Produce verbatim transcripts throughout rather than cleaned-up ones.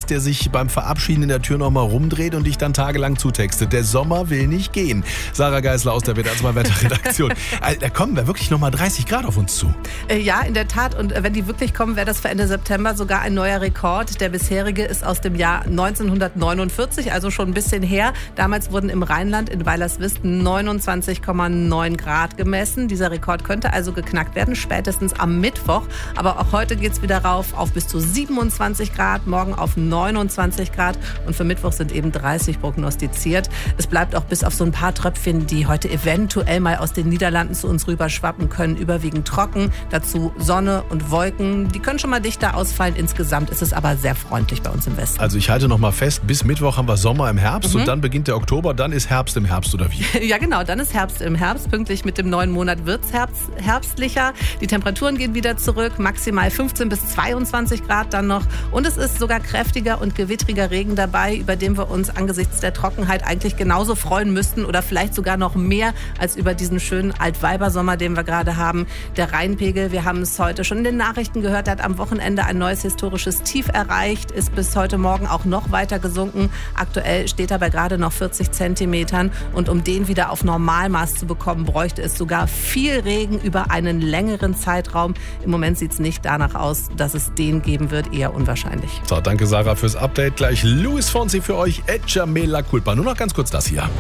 ist, der sich beim Verabschieden in der Tür nochmal rumdreht und dich dann tagelang zutextet. Der Sommer will nicht gehen. Sarah Geisler aus der W D R zwei Wetterredaktion. Da kommen wir wirklich nochmal dreißig Grad auf uns zu. Ja, in der Tat. Und wenn die wirklich kommen, wäre das für Ende September sogar ein neuer Rekord. Der bisherige ist aus dem Jahr neunzehnhundertneunundvierzig, also schon ein bisschen her. Damals wurden im Rheinland in Weilerswisten neunundzwanzig Komma neun Grad gemessen. Dieser Rekord könnte also geknackt werden, spätestens am Mittwoch. Aber auch heute geht es wieder rauf auf bis zu siebenundzwanzig Grad, morgen auf neunundzwanzig Grad und für Mittwoch sind eben dreißig prognostiziert. Es bleibt auch bis auf so ein paar Tröpfchen, die heute eventuell mal aus den Niederlanden zu uns rüberschwappen können, überwiegend trocken. Dazu Sonne und Wolken. Die können schon mal dichter ausfallen. Insgesamt ist es aber sehr freundlich bei uns im Westen. Also ich halte noch mal fest, bis Mittwoch haben wir Sommer im Herbst mhm. und dann beginnt der Oktober, dann ist Herbst im Herbst oder wie? Ja genau, dann ist Herbst im Herbst. Pünktlich mit dem neuen Monat wird es herbst, herbstlicher. Die Temperaturen gehen wieder zurück, maximal fünfzehn bis zweiundzwanzig Grad dann noch. Und es ist sogar kräftiger und gewittriger Regen dabei, über den wir uns angesichts der Trockenheit eigentlich genauso freuen müssten oder vielleicht sogar noch mehr als über diesen schönen Altweibersommer, den wir gerade haben. Der Rheinpegel, wir haben es heute schon in den Nachrichten gehört, hat am Wochenende ein neues historisches Tief erreicht, ist bis heute Morgen auch noch weiter gesunken. Aktuell steht er bei gerade noch vierzig Zentimetern und um den wieder auf Normalmaß zu bekommen, bräuchte es sogar viel Regen über einen längeren Zeitraum. Im Moment sieht es nicht danach aus, dass es den geben wird, eher unwahrscheinlich. So, danke Sarah fürs Update. Gleich Luis Fonsi für euch, Echa me la culpa. Nur noch ganz kurz das hier.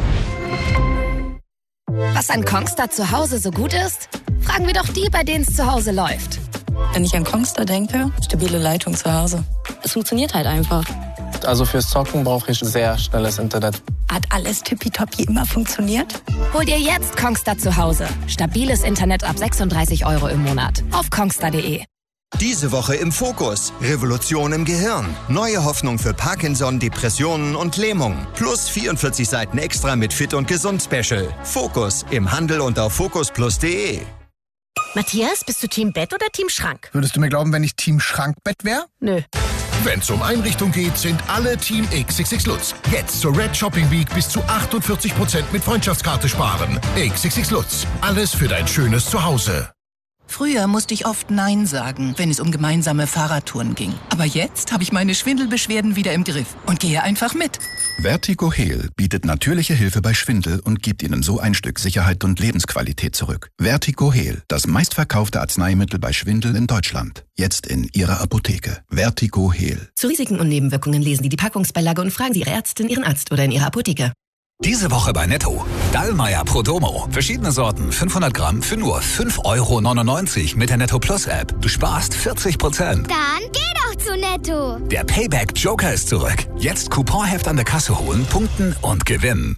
Was an Kongstar zu Hause so gut ist? Fragen wir doch die, bei denen es zu Hause läuft. Wenn ich an Kongstar denke, stabile Leitung zu Hause. Es funktioniert halt einfach. Also fürs Zocken brauche ich sehr schnelles Internet. Hat alles tippitoppi immer funktioniert? Hol dir jetzt Kongstar zu Hause. Stabiles Internet ab sechsunddreißig Euro im Monat. Auf kongstar punkt de. Diese Woche im Fokus. Revolution im Gehirn. Neue Hoffnung für Parkinson, Depressionen und Lähmung. Plus vierundvierzig Seiten extra mit Fit und Gesund Special. Fokus im Handel und auf fokus plus punkt de. Matthias, bist du Team Bett oder Team Schrank? Würdest du mir glauben, wenn ich Team Schrankbett wäre? Nö. Wenn es um Einrichtung geht, sind alle Team X X X Lutz. Jetzt zur Red Shopping Week bis zu achtundvierzig Prozent mit Freundschaftskarte sparen. X X X Lutz. Alles für dein schönes Zuhause. Früher musste ich oft Nein sagen, wenn es um gemeinsame Fahrradtouren ging. Aber jetzt habe ich meine Schwindelbeschwerden wieder im Griff und gehe einfach mit. Vertigo Heal bietet natürliche Hilfe bei Schwindel und gibt Ihnen so ein Stück Sicherheit und Lebensqualität zurück. Vertigo Heal, das meistverkaufte Arzneimittel bei Schwindel in Deutschland. Jetzt in Ihrer Apotheke. Vertigo Heal. Zu Risiken und Nebenwirkungen lesen Sie die Packungsbeilage und fragen Sie Ihre Ärztin, Ihren Arzt oder in Ihrer Apotheke. Diese Woche bei Netto. Dallmayr Pro Domo. Verschiedene Sorten, fünfhundert Gramm für nur fünf Euro neunundneunzig mit der Netto Plus App. Du sparst vierzig Prozent. Dann geh doch zu Netto. Der Payback Joker ist zurück. Jetzt Couponheft an der Kasse holen, punkten und gewinnen.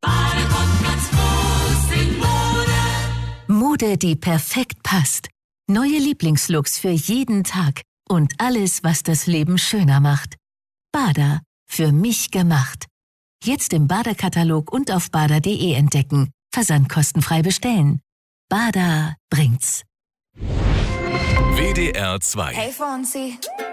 Mode, die perfekt passt. Neue Lieblingslooks für jeden Tag. Und alles, was das Leben schöner macht. Bada. Für mich gemacht. Jetzt im Bada-Katalog und auf bada punkt de entdecken. Versand kostenfrei bestellen. Bada bringt's. W D R zwei. Hey Fonsi.